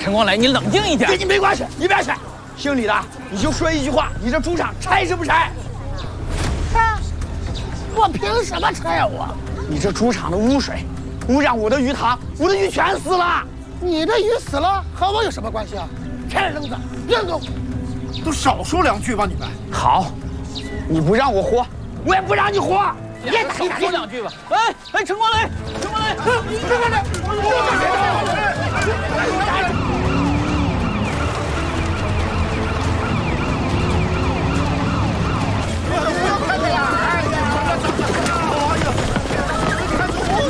陈光磊，你冷静一点。 跟你没关系，你别去。姓李的，你就说一句话，你这猪场拆是不拆？ 拆！我凭什么拆啊我？ 你这猪场的污水，污染我的鱼塘，我的鱼全死了。 你的鱼死了和我有什么关系啊？拆扔子，别动！ 都少说两句吧，你们。 好，你不让我活，我也不让你活。 别打，说两句吧。哎，陈光磊，陈光磊， 陈光磊，